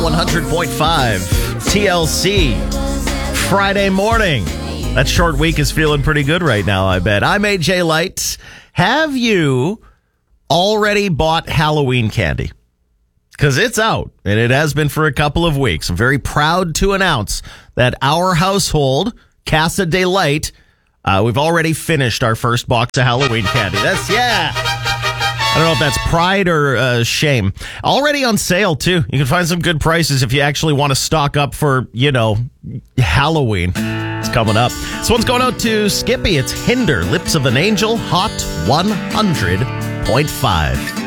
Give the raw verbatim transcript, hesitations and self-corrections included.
one hundred point five T L C. Friday morning. That short week is feeling pretty good right now, I bet. I'm A J Light. Have you already bought Halloween candy? Because it's out, and it has been for a couple of weeks. I'm very proud to announce that our household, Casa de Light, uh, we've already finished our first box of Halloween candy. That's, yeah. I don't know if that's pride or uh, shame. Already on sale, too. You can find some good prices if you actually want to stock up for, you know, Halloween. It's coming up. This one's going out to Skippy. It's Hinder, Lips of an Angel, Hot one hundred point five.